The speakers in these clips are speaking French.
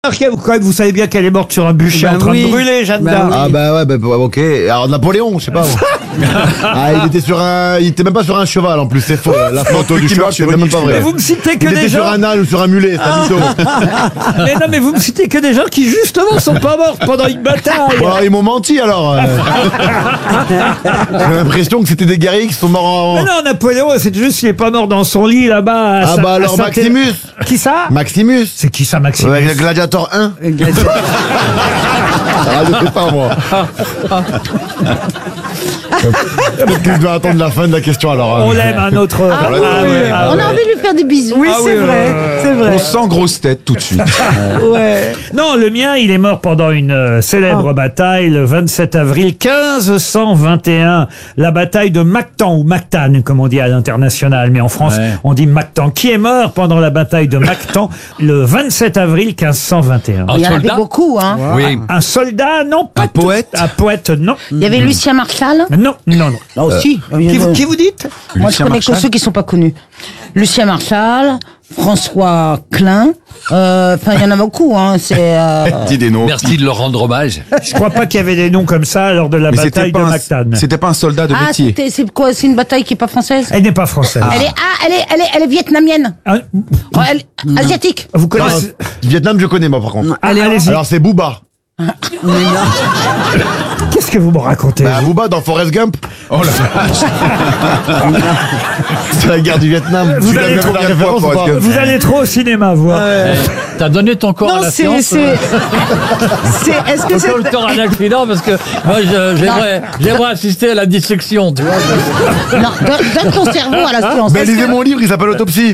Quand même, vous savez bien qu'elle est morte sur un bûcher en train de brûler, Jeanne d'Arc. Ah bah ouais, ok. Alors Napoléon, je sais pas. Il était même pas sur un cheval en plus, c'est faux. La photo du cheval, c'est même pas vrai. Mais vous me citez que Il des était sur gens. un âne ou sur un mulet, c'est un mytho. Mais non, mais vous me citez que des gens qui justement sont pas morts pendant une bataille. Bon, ils m'ont menti alors. J'ai l'impression que c'était des guerriers qui sont morts en. Mais non, Napoléon, c'est juste qu'il est pas mort dans son lit là-bas. Ah bah alors Maximus. Qui ça? Maximus. C'est qui ça, Maximus? Ouais, Gladiator 1. Ah, je sais pas moi. Peut-être que je dois attendre la fin de la question alors. On l'aime un autre. On a envie de lui faire des bisous. Oui, c'est vrai, c'est vrai. On sent grosse tête tout de suite. Ouais. Non, le mien, il est mort pendant une célèbre bataille le 27 avril 1521. La bataille de Mactan, ou Mactan, comme on dit à l'international, mais en France, on dit Mactan. Qui est mort pendant la bataille de Mactan le 27 avril 1521? Il y en avait beaucoup, hein. Oui. Un soldat, non, pas Un poète. Un poète, non. Il y avait Lucien Marchal. Non. Là aussi. Qui vous dites? Moi, je connais que ceux qui sont pas connus. Lucien Marchal, François Klein. Enfin, il y en a beaucoup, hein. Dis des noms. Merci de leur rendre hommage. Je crois pas qu'il y avait des noms comme ça lors de la bataille de Mactan. C'était pas un soldat de métier. C'est quoi? C'est une bataille qui est pas française? Elle n'est pas française. Elle est vietnamienne. Asiatique. Vous connaissez? Vietnam, je connais moi par contre. Allez-y. Alors c'est Booba. Qu'est-ce que vous me racontez? Booba dans Forrest Gump. Oh la vache. C'est la guerre du Vietnam. Vous Tu l'as allez vu trop- la référence ou pas Vous allez trop au cinéma, vous. T'as donné ton corps à Non, la c'est. science. Est-ce que Autant le temps à un accident parce que moi j'aimerais assister à la dissection, tu vois. Non, donne ton cerveau à la science. Ben lisez mon livre, il s'appelle Autopsie.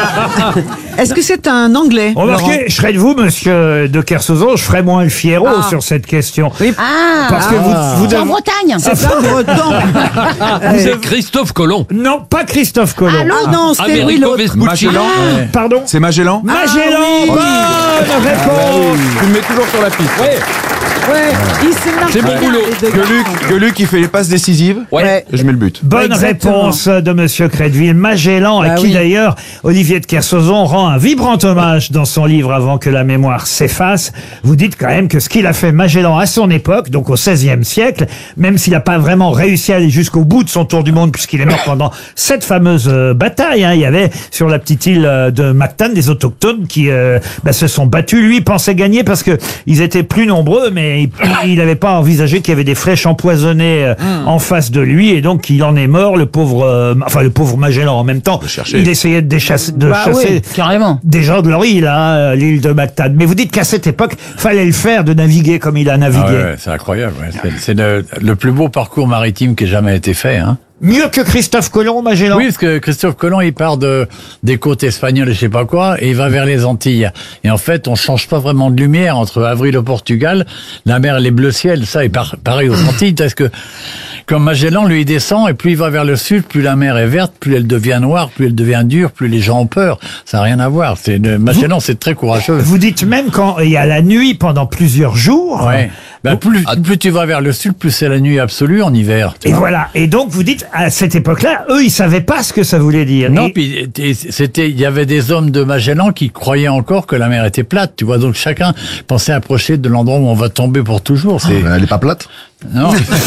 Est-ce que c'est un anglais? Remarquez, je serais de vous, monsieur de Kersauzon, je ferais moins le fiero sur cette question. Parce que vous C'est en devez... Bretagne. C'est pas breton. C'est Christophe Colomb. Non, pas Christophe Colomb. Oh non, c'était oui Amerigo l'autre. Vespucci. Magellan. Pardon? C'est Magellan. Magellan, bonne réponse. Tu me mets toujours sur la piste. Ouais, il s'est marqué. C'est mon boulot. Que Luc, il fait les passes décisives. Ouais. Et je mets le but. Bonne Exactement. réponse de monsieur Crédville. Magellan, à qui d'ailleurs Olivier de Kersauzon rend un vibrant hommage dans son livre Avant que la mémoire s'efface. Vous dites quand même que ce qu'il a fait Magellan à son époque, donc au XVIe siècle, même s'il n'a pas vraiment réussi à aller jusqu'au bout de son tour du monde, puisqu'il est mort pendant cette fameuse bataille, hein. Il y avait sur la petite île de Mactan des autochtones qui se sont battus. Lui pensait gagner parce que ils étaient plus nombreux, mais il n'avait pas envisagé qu'il y avait des flèches empoisonnées en face de lui, et donc il en est mort, le pauvre Magellan. En même temps, il essayait de chasser Carrément. des gens de leur île, hein, l'île de Mactan. Mais vous dites qu'à cette époque, fallait le faire de naviguer comme il a navigué. Ah ouais, c'est incroyable. Ouais. C'est le plus beau parcours maritime qui ait jamais été fait. Hein. Mieux que Christophe Colomb, Magellan. Oui, parce que Christophe Colomb, il part des côtes espagnoles et je sais pas quoi, et il va vers les Antilles. Et en fait, on change pas vraiment de lumière entre avril au Portugal, la mer, les bleus ciel, ça, et pareil aux Antilles, parce que comme Magellan, lui, il descend, et plus il va vers le sud, plus la mer est verte, plus elle devient noire, plus elle devient dure, plus les gens ont peur. Ça n'a rien à voir. Magellan, c'est très courageux. Vous dites même quand il y a la nuit pendant plusieurs jours. Ouais. Ben, plus tu vas vers le sud, plus c'est la nuit absolue en hiver. Et voilà. Et donc, vous dites, à cette époque-là, eux, ils savaient pas ce que ça voulait dire. Non, puis il y avait des hommes de Magellan qui croyaient encore que la mer était plate, tu vois. Donc chacun pensait approcher de l'endroit où on va tomber pour toujours. Elle est pas plate. Non.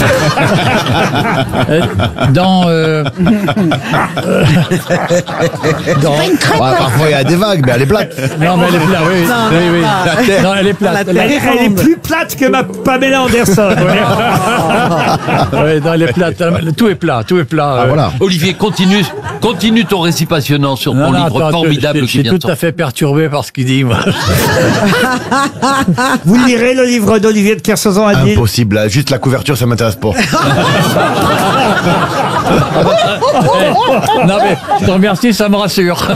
Parfois il y a des vagues, mais elle est plate. Non, mais elle est plate, oui. Non, elle est plate. Elle est plus plate que ma Pamela Anderson. Oui, non, elle est plate. Tout est plat. Voilà. Olivier, continue ton récit passionnant sur ton livre formidable Je qui suis vient de tout à fait perturbé par ce qu'il dit, moi. Vous lirez le livre d'Olivier de Kersauzon, Adil? Impossible, là, juste la couverture, ça m'intéresse pas. Non, mais je te remercie, ça me rassure.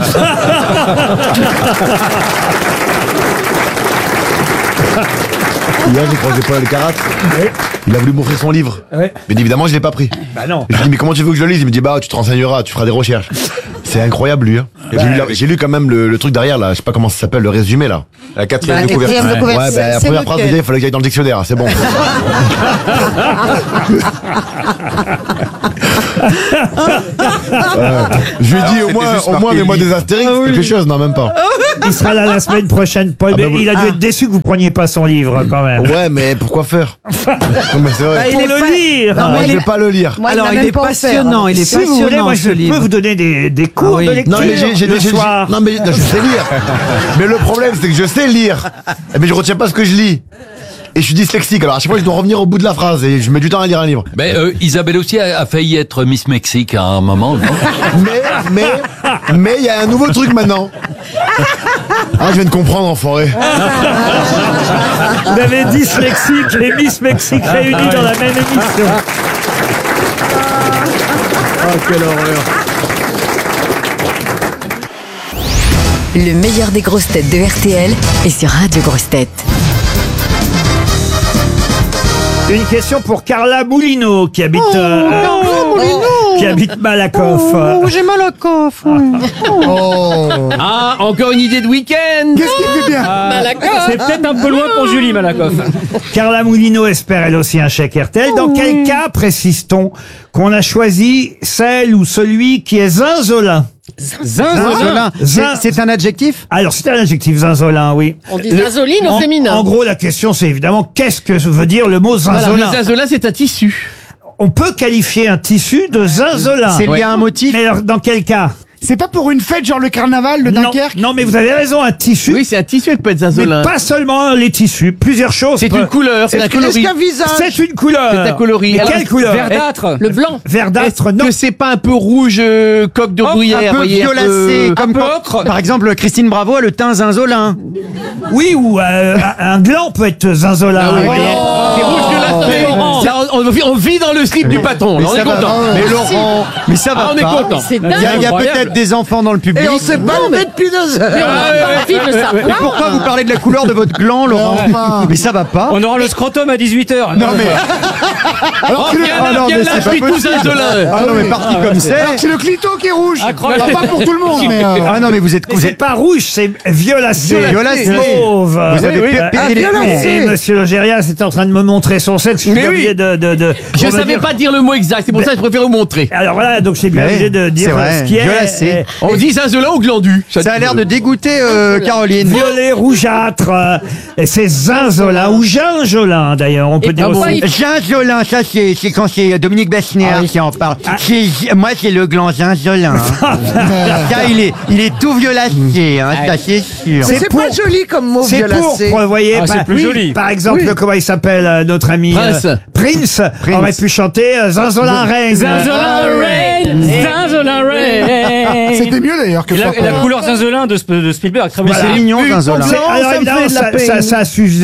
Hier, j'ai croisé Paul Alcarat. Il a voulu m'offrir son livre. Ouais. Mais évidemment, je l'ai pas pris. Bah non. Je lui ai dit, mais comment tu veux que je le lise? Il me dit, bah, tu te renseigneras, tu feras des recherches. C'est incroyable, lui. Hein. Et j'ai lu quand même le truc derrière, là. Je sais pas comment ça s'appelle, le résumé, là. La quatrième de Quatrième couverture. de couverture. Ouais, la première phrase, déjà, il fallait que j'aille dans le dictionnaire. C'est bon. Je lui ai dit au moins mets-moi des Astérix, quelque chose, non même pas. Il sera là la semaine prochaine, Paul. Mais il a dû être déçu que vous preniez pas son livre, quand même. Ouais, mais pourquoi faire? Non, mais c'est vrai. Pour le lire. Non, mais je vais pas le lire. Moi, Alors, il est passionnant, il est Si vous voulez, passionnant, moi, ce je livre. peux vous donner des cours oui. de lecture Non, mais le soir. non, mais je sais lire. Mais le problème, c'est que je sais lire. Mais je retiens pas ce que je lis. Et je suis dyslexique, alors à chaque fois je dois revenir au bout de la phrase et je mets du temps à lire un livre. Mais Isabelle aussi a failli être Miss Mexique à un moment, non? Mais il y a un nouveau truc maintenant. Ah, je viens de comprendre, enfoiré. Vous avez dyslexique et Miss Mexique réunis dans la même émission. Oh, quelle horreur. Le meilleur des grosses têtes de RTL est sur Radio Grosses Têtes. Une question pour Carla Moulineau qui habite qui habite Malakoff. J'ai mal au coffre. Ah, encore une idée de week-end. Qu'est-ce qui fait bien? C'est peut-être un peu loin pour Julie Malakoff. Carla Moulineau espère elle aussi un chèque RTL. Dans quel cas précise-t-on qu'on a choisi celle ou celui qui est zinzolin? Zinzolin. C'est un adjectif? Alors c'est un adjectif zinzolin, oui. On dit zinzoline au féminin. En gros, la question c'est évidemment qu'est-ce que veut dire le mot Voilà, zinzolin? le zinzolin, c'est un tissu. On peut qualifier un tissu de zinzolin. C'est lié à un motif? Mais alors, dans quel cas? C'est pas pour une fête, genre le carnaval, le Dunkerque? Non, mais vous avez raison, un tissu. Oui, c'est un tissu, elle peut être Mais zinzolin. pas seulement les tissus, plusieurs choses. C'est une couleur, c'est un coloris. C'est une couleur. C'est un coloris. Mais Alors, quelle couleur? Verdâtre. Le blanc. Verdâtre, non. Que c'est pas un peu rouge, coque de bruyère, Un peu voyez, violacé, un peu ocre. Par exemple, Christine Bravo a le teint zinzolin. Oui, ou un gland peut être zinzolin. Ah oui, Vous voyez. c'est rouge violacé. Là, on vit dans le slip du patron. Là, on est content. Mais Laurent, mais ça va Ah, on est pas. content. C'est dingue. Il y a peut-être des enfants dans le public. Et on sait pas lever depuis 2 heures. Mais on ne savent Mais pourquoi vous parlez de la couleur de votre gland, Laurent? Mais ça va pas. On aura le scrotum à 18h. Non mais. Oh, viens là, je suis tout zinzolin. Ah non mais parti comme c'est. C'est le clito qui est rouge. Incroyable. Pas pour tout le monde, mais... Ah non mais vous êtes Mais c'est pas rouge, c'est violacé. Violacé. Mauve. Vous avez pété les plombs. Et monsieur Logérias est en train de me montrer son sexe. Je suis Mais obligé oui. de Je on va savais dire- pas dire le mot exact, c'est pour ça que je préfère vous montrer. Alors voilà, donc j'ai bien Ouais, obligé de dire c'est vrai, ce qui est. violacé. On dit zinzolin ou glandu. Ça a l'air de dégoûter Caroline. Violet, rougeâtre, et c'est zinzolin ou ginjolin d'ailleurs, on peut Et dire pourquoi aussi. il- Zinzolin, ça c'est quand c'est Dominique Besnéard qui en parle. Moi c'est le gland zinzolin. Ça il est tout violacé, hein, ça c'est sûr. C'est pas joli comme mot C'est violacé. pour, vous voyez, Ah, c'est plus joli. Par exemple, comment il s'appelle notre ami Prince. Prince aurait pu chanter Zinzolin Reine. Zinzolin Rain. Zinzolin Rain. C'était mieux d'ailleurs que Et la couleur zinzolin de Spielberg, très bien. Voilà. C'est mignon Zinzolin. C'est- Alors évidemment, ça s'use,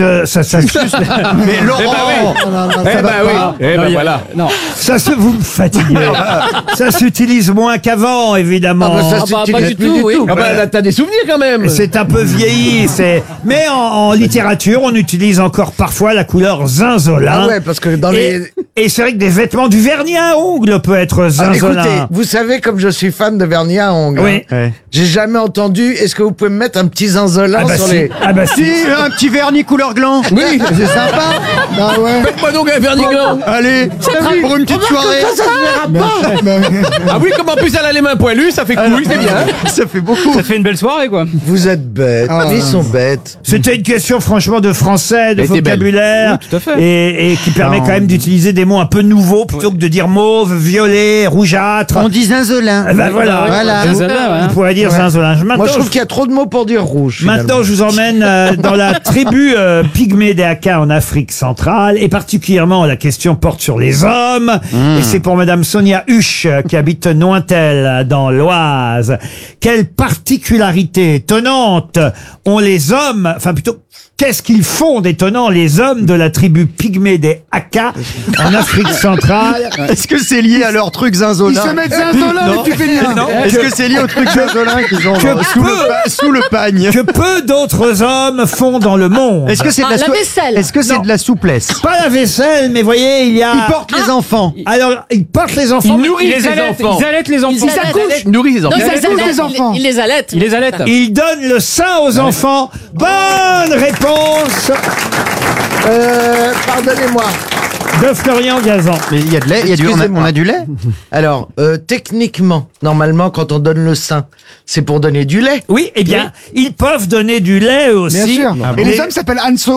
Mais Laurent, Eh bah oui. Eh ben voilà. Non. ça se vous me fatiguez. Ça s'utilise moins qu'avant, évidemment. Pas du tout, oui. Ah bah là, t'as des souvenirs quand même. C'est un peu vieilli, mais en littérature, on utilise encore parfois la couleur zinzolin. Ah ouais, parce que dans Et c'est vrai que des vêtements, du vernis à ongles peut être zinzolin. Écoutez, vous savez, comme je suis fan de vernis à ongles, Oui. hein, j'ai jamais entendu. Est-ce que vous pouvez me mettre un petit zinzolin Ah bah sur si. les. Ah bah si. si un petit vernis couleur gland. Oui. C'est sympa. Ah ouais. Faites-moi donc un vernis gland. Allez, pour une petite soirée. Ça se verra pas. Ah oui, comme en plus elle a les mains poilues, ça fait couille, c'est bien. Ça fait beaucoup. Ça fait une belle soirée, quoi. Vous êtes bêtes. Ils sont bêtes. C'était une question franchement de français, de Elle était belle. vocabulaire, Oui, tout à fait. et qui permet quand même d'utiliser des mots un peu nouveaux plutôt que de dire mauve, violet, rougeâtre. On dit zinzolin. Eh ben voilà. Voilà. On pourrait dire zinzolin. Moi, Maintenant, je trouve qu'il y a trop de mots pour dire rouge. finalement. Maintenant, je vous emmène dans la tribu pygmée des Hakka en Afrique centrale, et particulièrement la question porte sur les hommes, et c'est pour Madame Sonia Huche qui habite Nointel dans l'Oise. Quelle particularité étonnante ont les hommes, enfin plutôt, qu'est-ce qu'ils font d'étonnant les hommes de la tribu pygmée des Hakka en Afrique centrale? Est-ce que c'est lié à leur truc Ils zinzolin? se mettent zinzolin, les Tupéniens. Est-ce que c'est lié au truc zinzolin qu'ils ont sous le pagne? Que peu d'autres hommes font dans le monde. Est-ce que c'est de la vaisselle. Est-ce que c'est Non. de la souplesse? Pas la vaisselle, mais voyez, il y a... Ils portent les enfants. Alors, ils portent les enfants. Ils nourrissent Ils les allaitent, enfants. ils allaitent les enfants. Ils nourrissent les enfants. Ils allaitent les enfants. Il les allaitent. Ils les allaitent. Ils donnent le sein aux enfants. Bonne réponse. Pardonnez-moi. de Florian Gazan. Mais il y a de lait, on a du lait. Alors, techniquement, normalement, quand on donne le sein, c'est pour donner du lait. Oui, eh bien, ils peuvent donner du lait aussi. Bien sûr. Ah Et bon. les hommes s'appellent Anso.